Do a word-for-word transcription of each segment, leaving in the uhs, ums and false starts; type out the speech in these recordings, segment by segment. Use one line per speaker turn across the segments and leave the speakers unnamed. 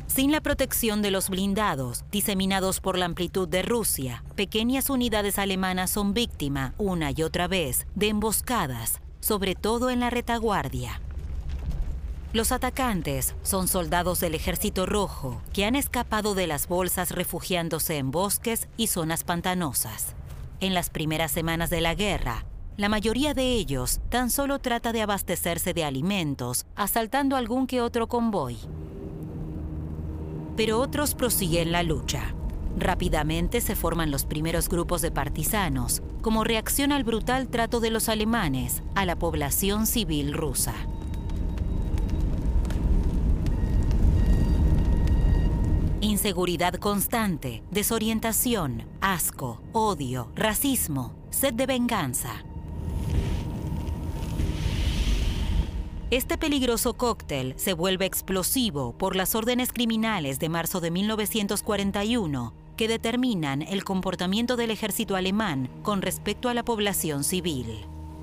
Sin la protección de los blindados, diseminados por la amplitud de Rusia, pequeñas unidades alemanas son víctima, una y otra vez, de emboscadas, sobre todo en la retaguardia. Los atacantes son soldados del Ejército Rojo que han escapado de las bolsas refugiándose en bosques y zonas pantanosas. En las primeras semanas de la guerra, la mayoría de ellos tan solo trata de abastecerse de alimentos, asaltando algún que otro convoy. Pero otros prosiguen la lucha. Rápidamente se forman los primeros grupos de partisanos, como reacción al brutal trato de los alemanes a la población civil rusa. Inseguridad constante, desorientación, asco, odio, racismo, sed de venganza. Este peligroso cóctel se vuelve explosivo por las órdenes criminales de marzo de mil novecientos cuarenta y uno que determinan el comportamiento del ejército alemán con respecto a la población civil.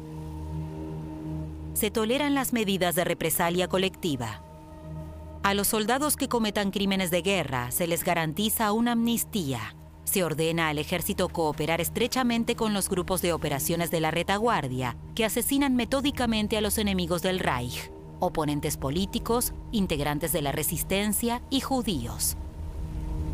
Se toleran las medidas de represalia colectiva. A los soldados que cometan crímenes de guerra se les garantiza una amnistía. Se ordena al ejército cooperar estrechamente con los grupos de operaciones de la retaguardia que asesinan metódicamente a los enemigos del Reich, oponentes políticos, integrantes de la resistencia y judíos.